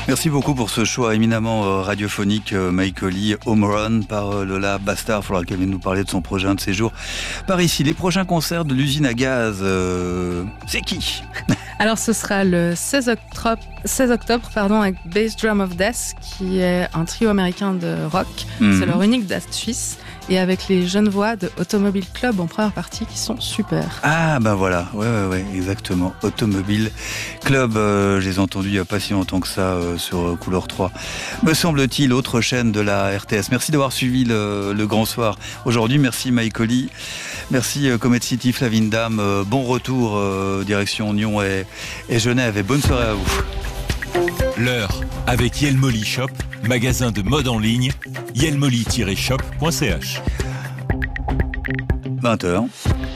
Merci beaucoup pour ce choix éminemment radiophonique, Michael Home Run par Lola Bastard. Il faudra qu'elle vienne nous parler de son projet, un de ses jours par ici. Les prochains concerts de l'usine à gaz, c'est qui? Alors ce sera le 16 octobre avec Bass Drum of Death, qui est un trio américain de rock. C'est leur unique date suisse. Et avec les jeunes voix de Automobile Club en première partie qui sont super. Ah ben voilà, ouais, exactement. Automobile Club, je les ai entendus il n'y a pas si longtemps que ça sur Couleur 3. Me semble-t-il, autre chaîne de la RTS. Merci d'avoir suivi le Grand Soir aujourd'hui. Merci Michael, merci Comet City, Flavine Dame. Bon retour direction Nyon et Genève et bonne soirée à vous. L'heure avec Yelmoli Shop, magasin de mode en ligne, yelmoli-shop.ch. 20h.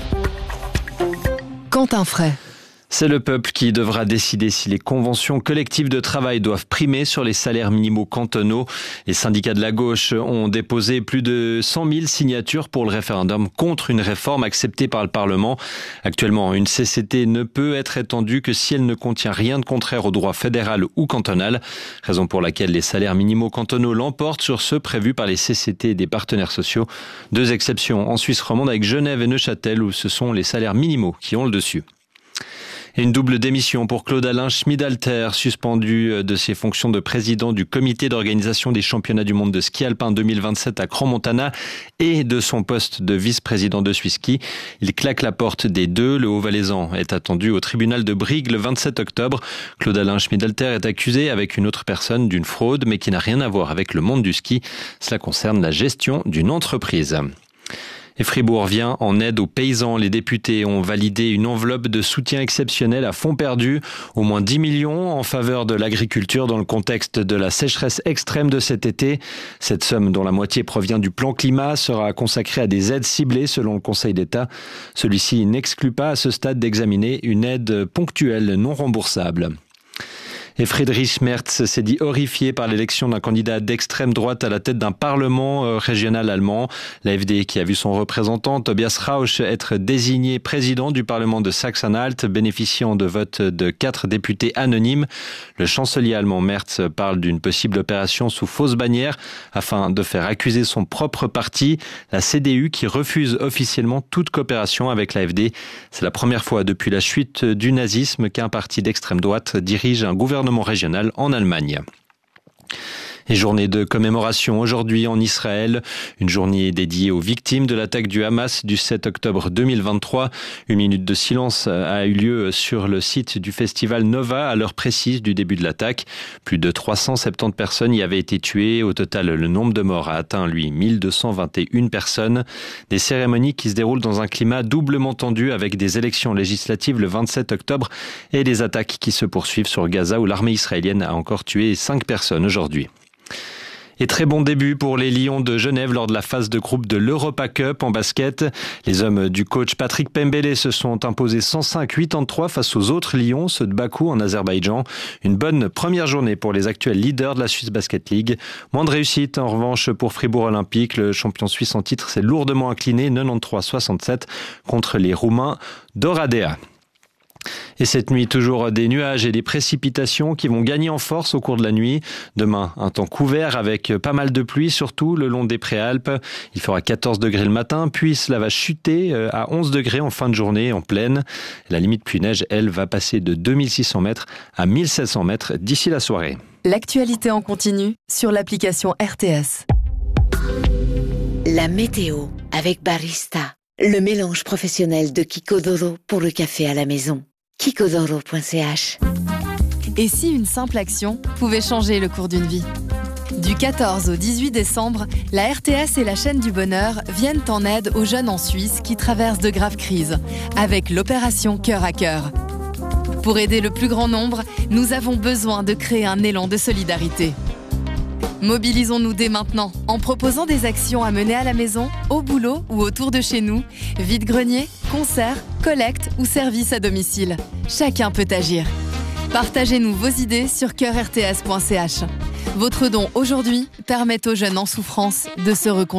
Quentin Fray. C'est le peuple qui devra décider si les conventions collectives de travail doivent primer sur les salaires minimaux cantonaux. Les syndicats de la gauche ont déposé plus de 100 000 signatures pour le référendum contre une réforme acceptée par le Parlement. Actuellement, une CCT ne peut être étendue que si elle ne contient rien de contraire au droit fédéral ou cantonal, raison pour laquelle les salaires minimaux cantonaux l'emportent sur ceux prévus par les CCT et des partenaires sociaux. Deux exceptions en Suisse romande avec Genève et Neuchâtel où ce sont les salaires minimaux qui ont le dessus. Et une double démission pour Claude-Alain Schmidalter, suspendu de ses fonctions de président du comité d'organisation des championnats du monde de ski alpin 2027 à Crans-Montana et de son poste de vice-président de Swisski. Il claque la porte des deux. Le Haut-Valaisan est attendu au tribunal de Brigue le 27 octobre. Claude-Alain Schmidalter est accusé avec une autre personne d'une fraude, mais qui n'a rien à voir avec le monde du ski. Cela concerne la gestion d'une entreprise. Et Fribourg vient en aide aux paysans. Les députés ont validé une enveloppe de soutien exceptionnel à fonds perdu, au moins 10 millions en faveur de l'agriculture dans le contexte de la sécheresse extrême de cet été. Cette somme, dont la moitié provient du plan climat, sera consacrée à des aides ciblées selon le Conseil d'État. Celui-ci n'exclut pas à ce stade d'examiner une aide ponctuelle non remboursable. Et Friedrich Merz s'est dit horrifié par l'élection d'un candidat d'extrême droite à la tête d'un parlement régional allemand. L'AfD qui a vu son représentant Tobias Rausch être désigné président du parlement de Sachsen-Anhalt, bénéficiant de votes de 4 députés anonymes. Le chancelier allemand Merz parle d'une possible opération sous fausse bannière afin de faire accuser son propre parti, la CDU, qui refuse officiellement toute coopération avec l'AfD. C'est la première fois depuis la chute du nazisme qu'un parti d'extrême droite dirige un gouvernement régional en Allemagne. Et journée de commémoration aujourd'hui en Israël, une journée dédiée aux victimes de l'attaque du Hamas du 7 octobre 2023. Une minute de silence a eu lieu sur le site du festival Nova à l'heure précise du début de l'attaque. Plus de 370 personnes y avaient été tuées. Au total, le nombre de morts a atteint, 1221 personnes. Des cérémonies qui se déroulent dans un climat doublement tendu avec des élections législatives le 27 octobre et des attaques qui se poursuivent sur Gaza où l'armée israélienne a encore tué 5 personnes aujourd'hui. Et très bon début pour les Lions de Genève lors de la phase de groupe de l'Europa Cup en basket. Les hommes du coach Patrick Pembele se sont imposés 105-83 face aux autres Lions, ceux de Bakou en Azerbaïdjan. Une bonne première journée pour les actuels leaders de la Swiss Basket League. Moins de réussite en revanche pour Fribourg Olympique. Le champion suisse en titre s'est lourdement incliné 93-67 contre les Roumains d'Oradea. Et cette nuit, toujours des nuages et des précipitations qui vont gagner en force au cours de la nuit. Demain, un temps couvert avec pas mal de pluie, surtout le long des Préalpes. Il fera 14 degrés le matin, puis cela va chuter à 11 degrés en fin de journée, en plaine. La limite pluie-neige, elle, va passer de 2600 mètres à 1700 mètres d'ici la soirée. L'actualité en continu sur l'application RTS. La météo avec Barista, le mélange professionnel de Kikodoro pour le café à la maison. Kikodoro.ch. Et si une simple action pouvait changer le cours d'une vie ? Du 14 au 18 décembre, la RTS et la chaîne du bonheur viennent en aide aux jeunes en Suisse qui traversent de graves crises, avec l'opération Cœur à Cœur. Pour aider le plus grand nombre, nous avons besoin de créer un élan de solidarité. Mobilisons-nous dès maintenant en proposant des actions à mener à la maison, au boulot ou autour de chez nous, vide-grenier, concerts, collecte ou services à domicile. Chacun peut agir. Partagez-nous vos idées sur coeurrts.ch. Votre don aujourd'hui permet aux jeunes en souffrance de se reconstruire.